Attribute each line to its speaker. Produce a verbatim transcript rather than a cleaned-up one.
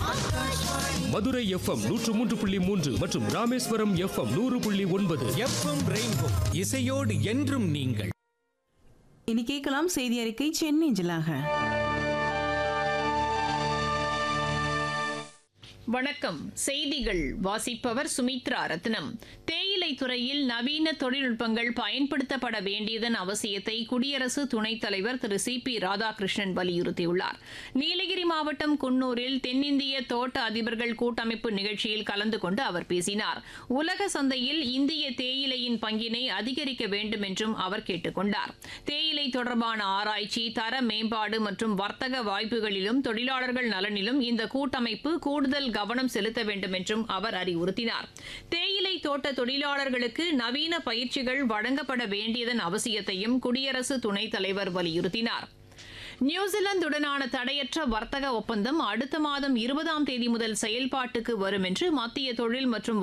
Speaker 1: Madurai FM நூற்று மூன்று புள்ளி மூன்று மற்றும் ராமேஸ்வரம் எஃப்எம் நூறு புள்ளி ஒன்பது.
Speaker 2: எஃப்எம் ரெயின்போ இசையோடு என்றும் நீங்கள்.
Speaker 3: இனி கேட்கலாம் செய்தி அறிக்கை சென்னை ஜிலாக.
Speaker 4: வணக்கம். செய்திகள் வாசிப்பவர் சுமித்ரா ரத்னம். தேயிலை துறையில் நவீன தொழில்நுட்பங்கள் பயன்படுத்தப்பட வேண்டியதன் அவசியத்தை குடியரசு துணைத் தலைவர் திரு சி பி ராதாகிருஷ்ணன் வலியுறுத்தியுள்ளார். நீலகிரி மாவட்டம் குன்னூரில் தென்னிந்திய தோட்ட அதிபர்கள் கூட்டமைப்பு நிகழ்ச்சியில் கலந்து கொண்டு அவர் பேசினார். உலக சந்தையில் இந்திய தேயிலையின் பங்கினை அதிகரிக்க வேண்டும் என்றும் அவர் கேட்டுக் கொண்டார். தேயிலை தொடர்பான ஆராய்ச்சி, தர மேம்பாடு மற்றும் வர்த்தக வாய்ப்புகளிலும் தொழிலாளர்கள் நலனிலும் இந்த கூட்டமைப்பு கூடுதல் கவனம் செலுத்த வேண்டும் என்றும் அவர் அறிவுறுத்தினார். தேயிலை தோட்ட தொழிலாளர்களுக்கு நவீன பயிற்சிகள் வழங்கப்பட வேண்டியதன் அவசியத்தையும் குடியரசு துணைத் தலைவர் வலியுறுத்தினார். நியூசிலாந்துடனான தடையற்ற வர்த்தக ஒப்பந்தம் அடுத்த மாதம் இருபதாம் தேதி முதல் செயல்பாட்டுக்கு வரும் என்று மத்திய தொழில் மற்றும்